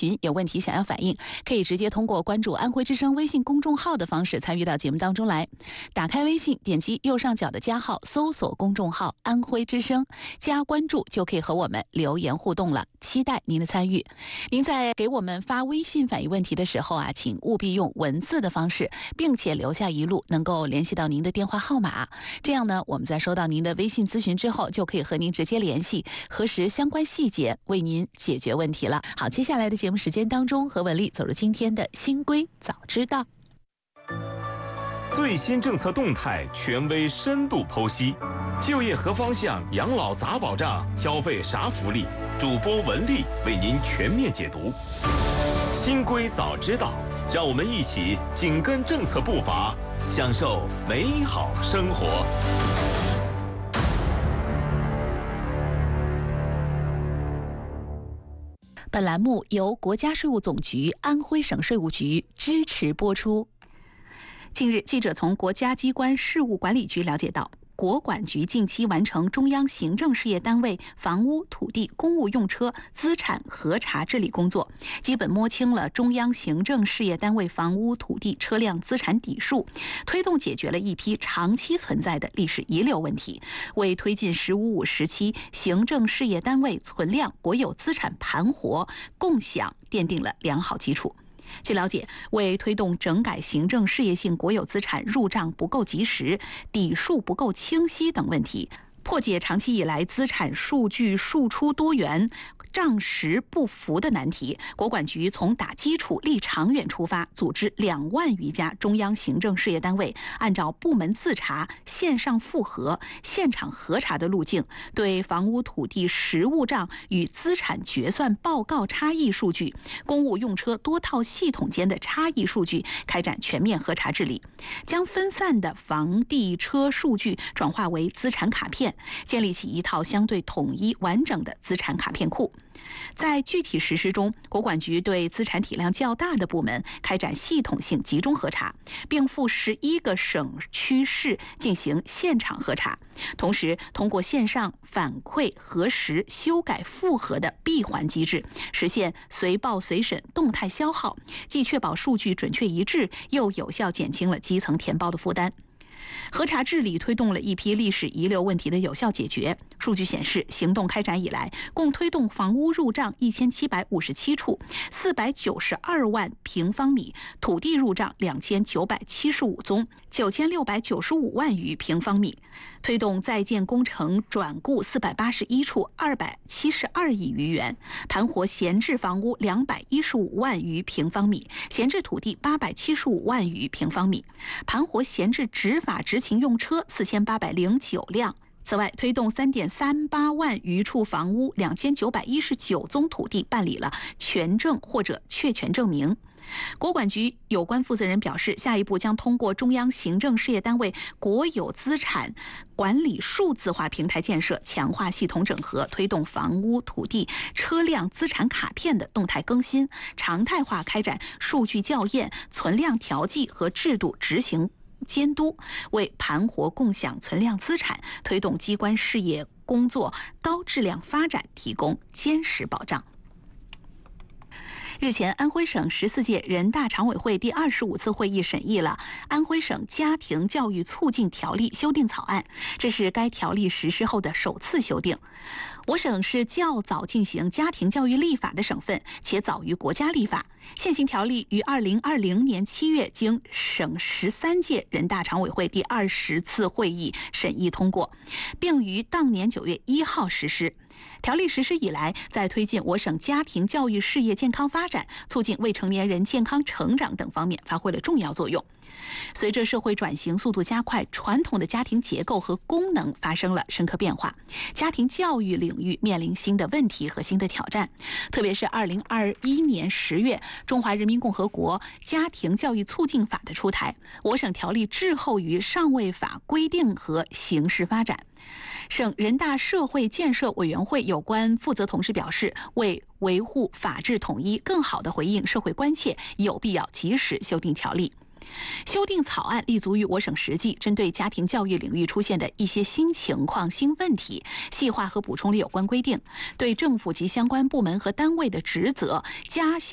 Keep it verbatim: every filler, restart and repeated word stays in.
询，有问题想要反映，可以直接通过关注安徽之声微信公众号的方式参与到节目当中来。打开微信，点击右上角的加号，搜索公众号安徽之声，加关注就可以和我们留言互动了，期待您的参与。您在给我们发微信反映问题的时候啊，请务必用文字的方式，并且留下一路能够联系到您的电话号码，这样呢，我们在收到您的微信咨询之后，就可以和您直接联系，核实相关细节，为您解决问题了。好，接下来的节目时间当中，和文丽走入今天的新规早知道。 最新政策动态，权威深度剖析，就业何方向，养老咋保障，消费啥福利？主播文丽为您全面解读。新规早知道，让我们一起紧跟政策步伐，享受美好生活。 本栏目由国家税务总局安徽省税务局支持播出。近日，记者从国家机关事务管理局了解到，国管局近期完成中央行政事业单位房屋、土地、公务用车资产核查治理工作，基本摸清了中央行政事业单位房屋、土地、车辆资产底数，推动解决了一批长期存在的历史遗留问题，为推进“十五五”时期行政事业单位存量国有资产盘活共享奠定了良好基础。据了解，为推动整改行政事业性国有资产入账不够及时、底数不够清晰等问题，破解长期以来资产数据输出多元、账实不符的难题，国管局从打基础立长远出发，组织两万余家中央行政事业单位，按照部门自查、线上复核、现场核查的路径，对房屋土地实物账与资产决算报告差异数据、公务用车多套系统间的差异数据开展全面核查治理，将分散的房地车数据转化为资产卡片，建立起一套相对统一完整的资产卡片库。在具体实施中，国管局对资产体量较大的部门开展系统性集中核查，并赴十一个省区市进行现场核查，同时通过线上反馈核实、修改复核的闭环机制，实现随报随审、动态消耗，既确保数据准确一致，又有效减轻了基层填报的负担。核查治理推动了一批历史遗留问题的有效解决。数据显示，行动开展以来，共推动房屋入账一千七百五十七处，四百九十二万平方米；土地入账两千九百七十五宗，九千六百九十五万余平方米；推动在建工程转顾四百八十一处，二百七十二亿余元；盘活闲置房屋两百一十五万余平方米，闲置土地八百七十五万余平方米，盘活闲置执法执勤用车四千八百零九辆。此外，推动三点三八万余处房屋、两千九百一十九宗土地办理了权证或者确权证明。国管局有关负责人表示，下一步将通过中央行政事业单位国有资产管理数字化平台建设，强化系统整合，推动房屋、土地、车辆资产卡片的动态更新，常态化开展数据校验、存量调剂和制度执行监督，为盘活共享存量资产、推动机关事业工作高质量发展提供坚实保障。日前，安徽省十四届人大常委会第二十五次会议审议了《安徽省家庭教育促进条例》修订草案，这是该条例实施后的首次修订。我省是较早进行家庭教育立法的省份，且早于国家立法。现行条例于二零二零年七月经省十三届人大常委会第二十次会议审议通过，并于当年九月一号实施。条例实施以来，在推进我省家庭教育事业健康发展、促进未成年人健康成长等方面发挥了重要作用。随着社会转型速度加快，传统的家庭结构和功能发生了深刻变化，家庭教育领域面临新的问题和新的挑战。特别是二零二一年十月，中华人民共和国家庭教育促进法的出台，我省条例滞后于上位法规定和形势发展。省人大社会建设委员会有关负责同志表示，为维护法治统一，更好地回应社会关切，有必要及时修订条例。修订草案立足于我省实际，针对家庭教育领域出现的一些新情况、新问题，细化和补充了有关规定，对政府及相关部门和单位的职责加